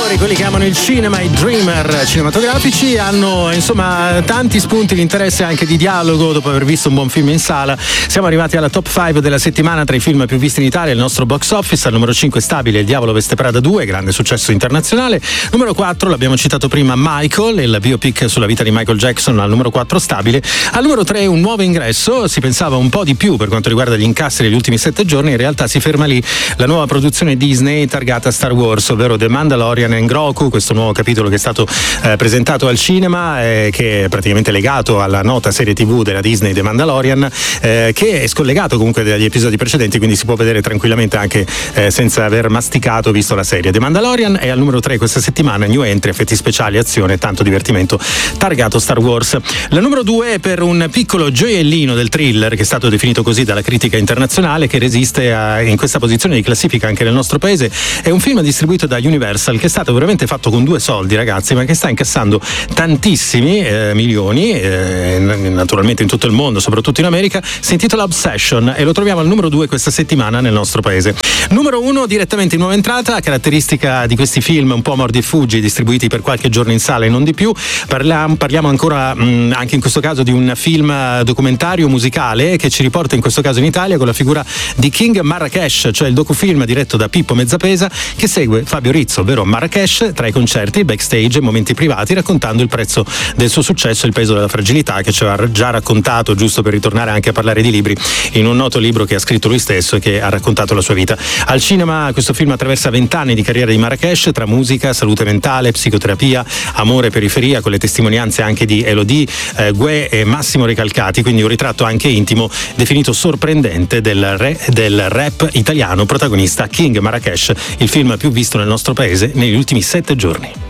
attori, quelli che amano il cinema, i dreamer cinematografici, hanno insomma tanti spunti di interesse anche di dialogo dopo aver visto un buon film in sala. Siamo arrivati alla top 5 della settimana tra i film più visti in Italia, il nostro box office. Al numero 5 stabile Il Diavolo veste Prada 2, grande successo internazionale. Numero 4, l'abbiamo citato prima, Michael, il biopic sulla vita di Michael Jackson, al numero 4 stabile. Al numero 3 un nuovo ingresso, si pensava un po' di più per quanto riguarda gli incassi degli ultimi 7 giorni, in realtà si ferma lì la nuova produzione Disney targata Star Wars, ovvero The Mandalorian and Grogu, questo nuovo capitolo che è stato presentato al cinema, che è praticamente legato alla nota serie TV della Disney The Mandalorian, che è scollegato comunque dagli episodi precedenti, quindi si può vedere tranquillamente anche senza aver masticato visto la serie. The Mandalorian è al numero 3 questa settimana, new entry, effetti speciali, azione e tanto divertimento, targato Star Wars. La numero 2 è per un piccolo gioiellino del thriller, che è stato definito così dalla critica internazionale, che resiste in questa posizione di classifica anche nel nostro paese. È un film distribuito da Universal, che è stato veramente fatto con 2 soldi, ragazzi, ma che sta incassando tantissimi milioni, naturalmente in tutto il mondo, soprattutto in America. Si intitola Obsession e lo troviamo al numero 2 questa settimana nel nostro paese. Numero 1, direttamente in nuova entrata, caratteristica di questi film un po' mordi e fuggi, distribuiti per qualche giorno in sala e non di più. Parliamo ancora anche in questo caso di un film documentario musicale che ci riporta in questo caso in Italia con la figura di King Marrakesh, cioè il docufilm diretto da Pippo Mezzapesa, che segue Fabio Rizzo, ovvero Marrakesh, tra i concerti, backstage e momenti privati, raccontando il prezzo del suo successo e il peso della fragilità, che ci aveva già raccontato, giusto per ritornare anche a parlare di libri, in un noto libro che ha scritto lui stesso e che ha raccontato la sua vita. Al cinema questo film attraversa 20 anni di carriera di Marrakesh, tra musica, salute mentale, psicoterapia, amore e periferia, con le testimonianze anche di Elodie, Guè e Massimo Recalcati, quindi un ritratto anche intimo definito sorprendente del rap italiano, protagonista King Marrakesh, il film più visto nel nostro paese negli ultimi 7 giorni.